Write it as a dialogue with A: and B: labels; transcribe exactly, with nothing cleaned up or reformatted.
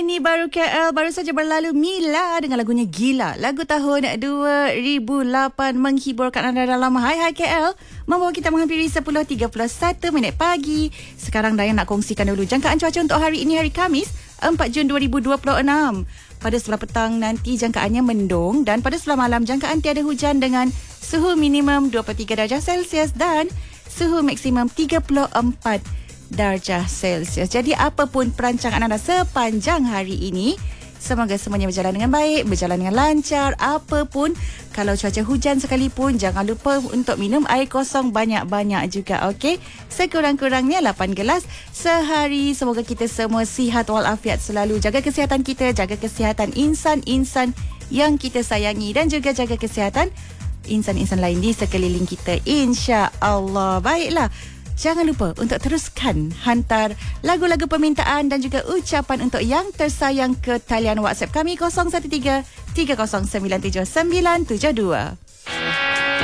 A: Ini baru K L, baru saja berlalu Mila dengan lagunya Gila. Lagu tahun dua ribu lapan menghiburkan anda dalam Hai Hai K L, membawa kita menghampiri sepuluh tiga puluh satu minit pagi. Sekarang Dayan nak kongsikan dulu jangkaan cuaca untuk hari ini, hari Khamis, empat Jun dua ribu dua puluh enam. Pada sebelah petang nanti jangkaannya mendung dan pada sebelah malam jangkaan tiada hujan dengan suhu minimum dua puluh tiga darjah Celsius dan suhu maksimum tiga puluh empat darjah Celsius. Jadi apapun perancangan anda sepanjang hari ini, semoga semuanya berjalan dengan baik, berjalan dengan lancar. Apapun, kalau cuaca hujan sekalipun, jangan lupa untuk minum air kosong banyak-banyak juga, okey? Sekurang-kurangnya lapan gelas sehari. Semoga kita semua sihat walafiat selalu. Jaga kesihatan kita, jaga kesihatan insan-insan yang kita sayangi dan juga jaga kesihatan insan-insan lain di sekeliling kita, insya-Allah. Baiklah. Jangan lupa untuk teruskan hantar lagu-lagu permintaan dan juga ucapan untuk yang tersayang ke talian WhatsApp kami kosong satu tiga tiga kosong sembilan tujuh sembilan tujuh dua.